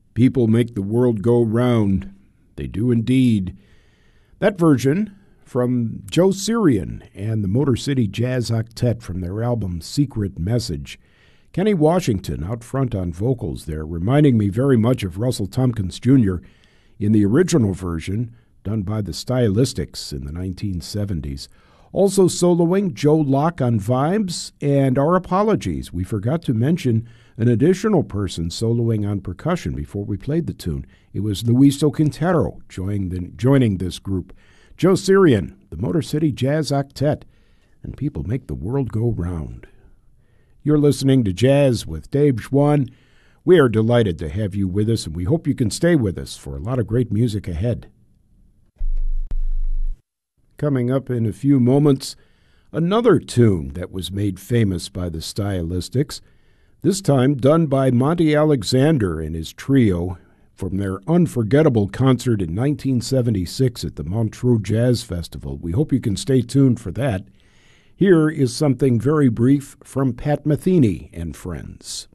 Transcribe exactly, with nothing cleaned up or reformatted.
People make the world go round. They do indeed. That version from Joe Syrian and the Motor City Jazz Octet from their album Secret Message. Kenny Washington out front on vocals there, reminding me very much of Russell Tompkins Junior in the original version done by the Stylistics in the nineteen seventies. Also soloing, Joe Locke on vibes, and our apologies. We forgot to mention an additional person soloing on percussion before we played the tune. It was Luiso Quintero joining, the, joining this group. Joe Syrian, the Motor City Jazz Octet, and People Make the World Go Round. You're listening to Jazz with Dave Schwann. We are delighted to have you with us, and we hope you can stay with us for a lot of great music ahead. Coming up in a few moments, another tune that was made famous by the Stylistics, this time done by Monty Alexander and his trio from their unforgettable concert in nineteen seventy-six at the Montreux Jazz Festival. We hope you can stay tuned for that. Here is something very brief from Pat Metheny and Friends.